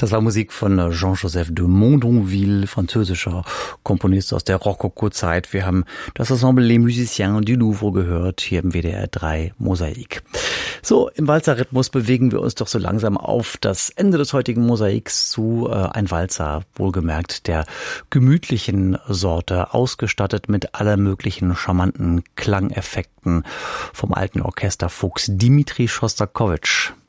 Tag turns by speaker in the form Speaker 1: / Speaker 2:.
Speaker 1: Das war Musik von Jean-Joseph de Mondonville, französischer Komponist aus der Rokoko-Zeit. Wir haben das Ensemble Les Musiciens du Louvre gehört, hier im WDR 3 Mosaik. So, im Walzerrhythmus bewegen wir uns doch so langsam auf das Ende des heutigen Mosaiks zu. Ein Walzer, wohlgemerkt, der gemütlichen Sorte, ausgestattet mit aller möglichen charmanten Klangeffekten vom alten Orchesterfuchs Dmitri Schostakowitsch.